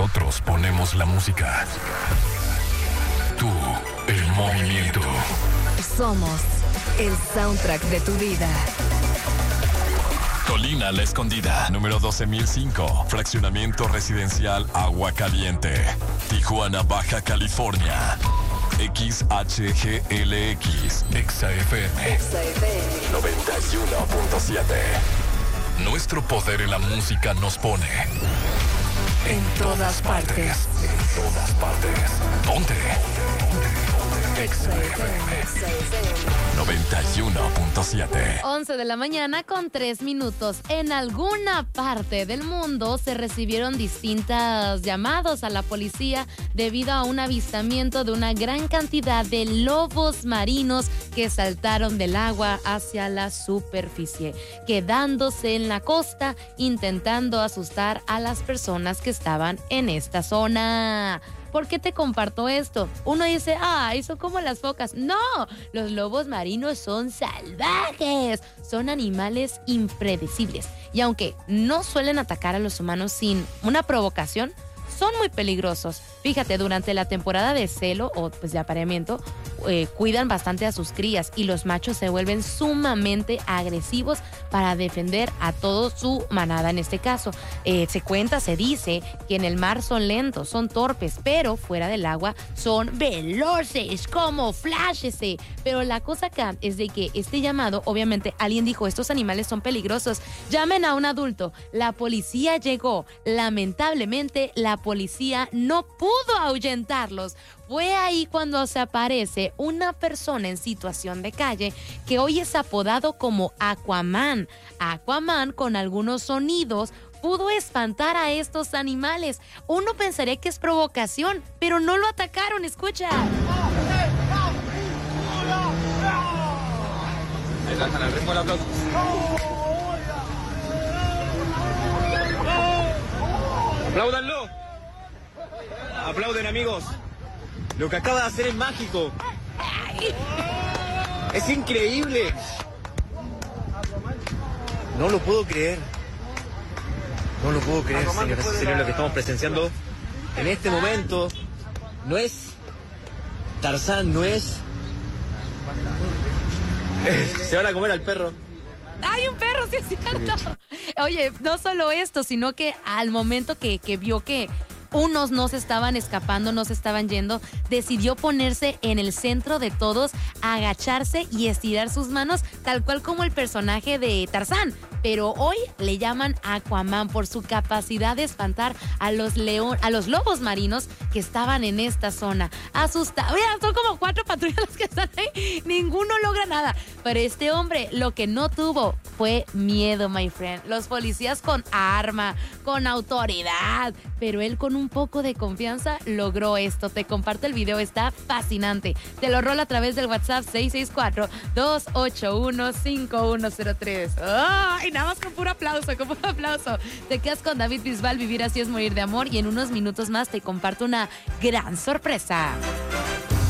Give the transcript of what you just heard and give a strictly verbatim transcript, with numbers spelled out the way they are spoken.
Nosotros ponemos la música. Tú, el movimiento. Somos el soundtrack de tu vida. Colina La Escondida, número doce mil cinco, fraccionamiento residencial Agua Caliente, Tijuana, Baja California. X H G L X, Exa F M, Exa F M noventa y uno punto siete. Nuestro poder en la música nos pone en todas partes. En todas partes. Ponte. Exa F M noventa y uno punto siete. once de la mañana con tres minutos. En alguna parte del mundo se recibieron distintos llamados a la policía debido a un avistamiento de una gran cantidad de lobos marinos que saltaron del agua hacia la superficie, quedándose en la costa intentando asustar a las personas que estaban en esta zona. ¿Por qué te comparto esto? Uno dice, ay, son como las focas. No, los lobos marinos son salvajes. Son animales impredecibles. Y aunque no suelen atacar a los humanos sin una provocación, son muy peligrosos. Fíjate, durante la temporada de celo o pues de apareamiento, eh, cuidan bastante a sus crías y los machos se vuelven sumamente agresivos para defender a toda su manada. En este caso, eh, se cuenta, se dice que en el mar son lentos, son torpes, pero fuera del agua son veloces, como flashes. Pero la cosa acá es de que este llamado, obviamente, alguien dijo, estos animales son peligrosos, llamen a un adulto. La policía llegó. Lamentablemente, la policía no pudo ahuyentarlos. Fue ahí cuando se aparece una persona en situación de calle que hoy es apodado como Aquaman. Aquaman, con algunos sonidos, pudo espantar a estos animales. Uno pensaría que es provocación, pero no lo atacaron. Escucha. ¡Apláudanlo! ¡Aplauden, amigos! Lo que acaba de hacer es mágico. ¡Es increíble! No lo puedo creer. No lo puedo creer, señoras y señores, lo que estamos presenciando en este momento. No es Tarzán, no es... Se van a comer al perro. ¡Ay, un perro! Sí, es cierto. Oye, no solo esto, sino que al momento que, que vio que unos no se estaban escapando, no se estaban yendo, decidió ponerse en el centro de todos, agacharse y estirar sus manos, tal cual como el personaje de Tarzán. Pero hoy le llaman Aquaman por su capacidad de espantar a los león, a los lobos marinos que estaban en esta zona. Asustados. Mira, son como cuatro patrullas las que están ahí. Ninguno logra nada. Pero este hombre lo que no tuvo fue miedo, my friend. Los policías con arma, con autoridad. Pero él con un poco de confianza logró esto. Te comparto el video, está fascinante. Te lo rolo a través del WhatsApp seis seis cuatro, dos ocho uno, cinco uno cero tres. ¡Ay! Nada más con puro aplauso, con puro aplauso. Te quedas con David Bisbal, Vivir así es morir de amor. Y en unos minutos más te comparto una gran sorpresa.